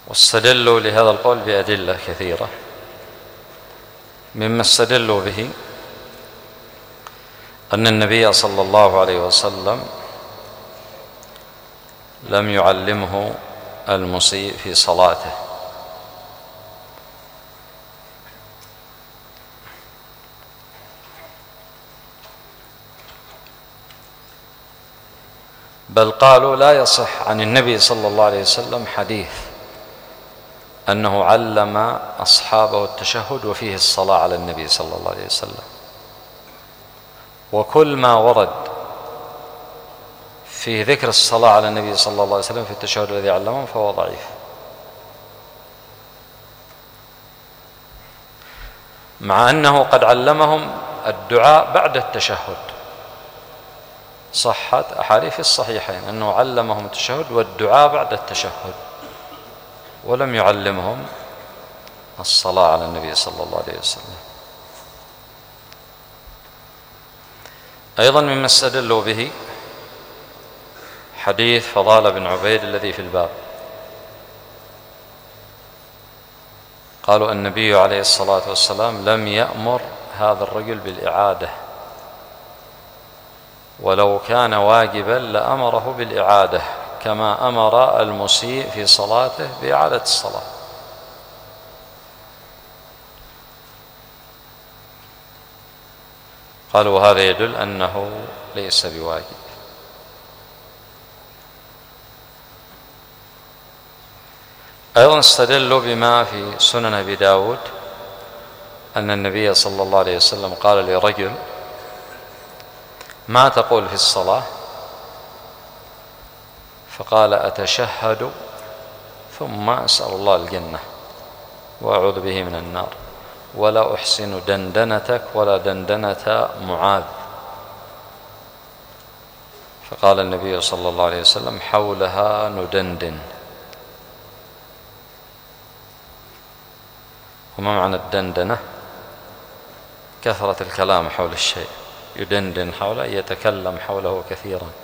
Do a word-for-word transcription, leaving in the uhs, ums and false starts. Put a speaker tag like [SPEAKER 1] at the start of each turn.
[SPEAKER 1] واستدلوا لهذا القول بأدلة كثيرة. مما استدلوا به أن النبي صلى الله عليه وسلم لم يعلمه المسيء في صلاته، بل قالوا لا يصح عن النبي صلى الله عليه وسلم حديث أنه علم أصحابه التشهد وفيه الصلاة على النبي صلى الله عليه وسلم، وكل ما ورد في ذكر الصلاة على النبي صلى الله عليه وسلم في التشهد الذي علمهم فهو ضعيف، مع أنه قد علمهم الدعاء بعد التشهد. صحت أحاديث الصحيحين أنه علمهم التشهد والدعاء بعد التشهد، ولم يعلمهم الصلاة على النبي صلى الله عليه وسلم. أيضا مما استدلوا به حديث فضالة بن عبيد الذي في الباب، قالوا النبي عليه الصلاة والسلام لم يأمر هذا الرجل بالإعادة، ولو كان واجبا لأمره بالإعادة كما أمر المسيء في صلاته بإعادة الصلاة. قالوا هذا يدل أنه ليس بواجب. أيضا استدلوا بما في سنن أبي داود أن النبي صلى الله عليه وسلم قال لرجل ما تقول في الصلاة؟ فقال أتشهد ثم أسأل الله الجنة وأعوذ به من النار ولا أحسن دندنتك ولا دندنة معاذ. فقال النبي صلى الله عليه وسلم حولها ندندن. وما معنى الدندنة؟ كثرة الكلام حول الشيء، يدندن حوله يتكلم حوله كثيرا.